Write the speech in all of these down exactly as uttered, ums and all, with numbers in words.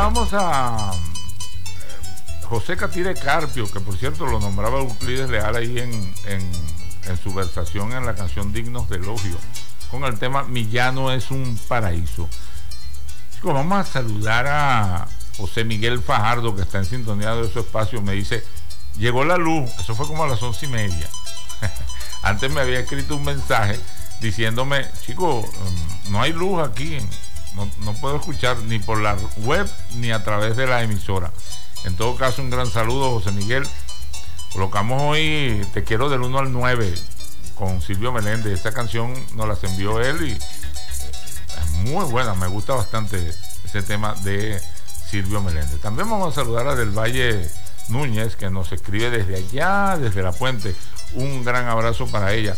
Vamos a José Catire Carpio, que por cierto lo nombraba Euclides Leal ahí en, en, en su versación en la canción Dignos de Elogio, con el tema Mi llano es un paraíso. Chicos, vamos a saludar a José Miguel Fajardo, que está en sintonía de su espacio. Me dice, llegó la luz, eso fue como a las once y media. Antes me había escrito un mensaje diciéndome, chicos, no hay luz aquí, no, no puedo escuchar ni por la web ni a través de la emisora. En todo caso, un gran saludo, José Miguel. Colocamos hoy Te quiero del uno al nueve con Silvio Meléndez. Esta canción nos la envió él y es muy buena, me gusta bastante ese tema de Silvio Meléndez. También vamos a saludar a Del Valle Núñez, que nos escribe desde allá, desde La Puente. Un gran abrazo para ella.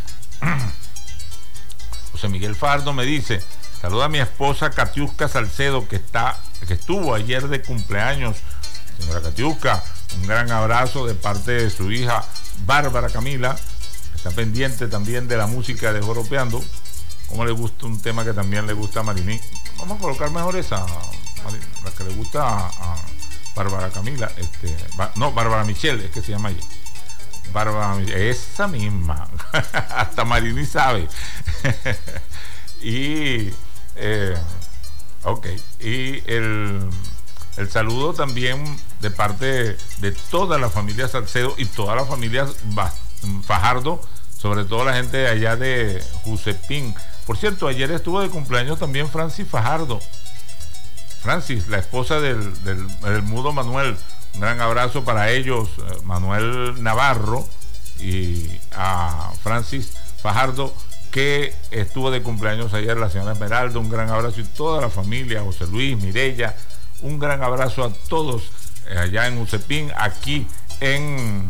José Miguel Fajardo me dice, saluda a mi esposa Catiusca Salcedo, que está, que estuvo ayer de cumpleaños. Señora Catiusca, un gran abrazo de parte de su hija Bárbara Camila. Está pendiente también de la música de Joropeando. Como le gusta un tema que también le gusta a Marini. Vamos a colocar mejor esa, la que le gusta a, a Bárbara Camila, este, no, Bárbara Michelle, es que se llama ella. Bárbara, esa misma. Hasta Marini sabe. y eh, ok, y el, el saludo también de parte de toda la familia Salcedo y toda la familia Fajardo, sobre todo la gente de allá de Jusepín. Por cierto, ayer estuvo de cumpleaños también Francis Fajardo. Francis, la esposa del, del, del mudo Manuel. Un gran abrazo para ellos, Manuel Navarro y a Francis Fajardo, que estuvo de cumpleaños ayer, la señora Esmeralda. Un gran abrazo y toda la familia, José Luis, Mireya. Un gran abrazo a todos allá en Usepín, aquí en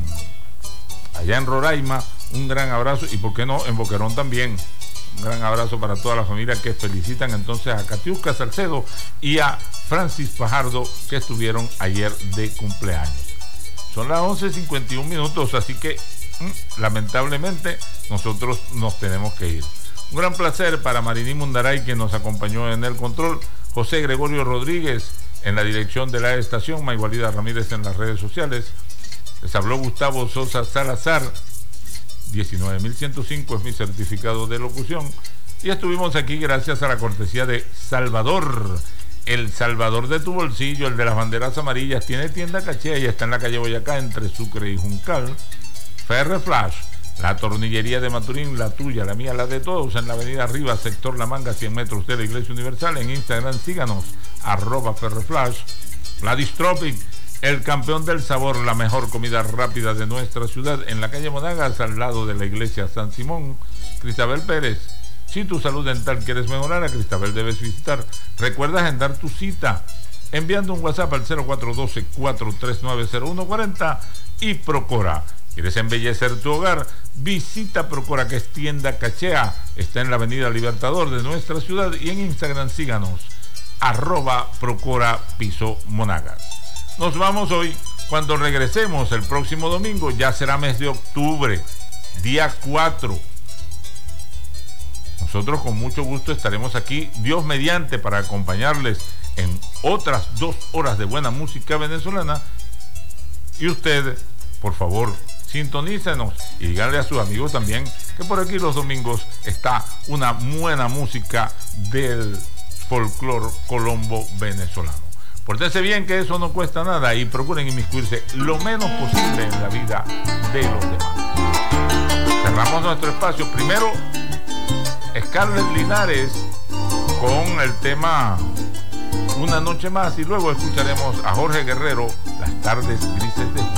allá en Roraima. Un gran abrazo y por qué no en Boquerón también. Un gran abrazo para toda la familia, que felicitan entonces a Catiusca Salcedo y a Francis Fajardo, que estuvieron ayer de cumpleaños. Son las once cincuenta y un minutos, así que mmm, lamentablemente nosotros nos tenemos que ir. Un gran placer para Marini Mundaray, que nos acompañó en el control, José Gregorio Rodríguez en la dirección de la estación, Maigualida Ramírez en las redes sociales. Les habló Gustavo Sosa Salazar. diecinueve mil ciento cinco es mi certificado de locución. Y estuvimos aquí gracias a la cortesía de Salvador, el Salvador de tu bolsillo, el de las banderas amarillas. Tiene tienda Cachea y está en la calle Boyacá, entre Sucre y Juncal. Ferre Flash, la tornillería de Maturín, la tuya, la mía, la de todos, en la avenida Arriba, sector La Manga, cien metros de la Iglesia Universal. En Instagram síganos, arroba Ferreflash. Vladistropic, el campeón del sabor, la mejor comida rápida de nuestra ciudad, en la calle Monagas, al lado de la iglesia San Simón. Cristabel Pérez, si tu salud dental quieres mejorar, a Cristabel debes visitar. Recuerda agendar tu cita enviando un WhatsApp al cero cuatro uno dos, cuatro tres nueve, cero uno cuatro cero. Y Procora, ¿quieres embellecer tu hogar? Visita Procora, que es tienda Cachea. Está en la avenida Libertador de nuestra ciudad. Y en Instagram síganos, arroba Procora Piso Monagas. Nos vamos hoy. Cuando regresemos el próximo domingo, ya será mes de octubre, día cuatro. Nosotros con mucho gusto estaremos aquí, Dios mediante, para acompañarles en otras dos horas de buena música venezolana. Y usted, por favor, sintonícenos y díganle a sus amigos también que por aquí los domingos está una buena música del folclore colombo venezolano. Pórtense bien, que eso no cuesta nada, y procuren inmiscuirse lo menos posible en la vida de los demás. Cerramos nuestro espacio. Primero, Scarlett Linares con el tema Una noche más, y luego escucharemos a Jorge Guerrero, Las tardes grises de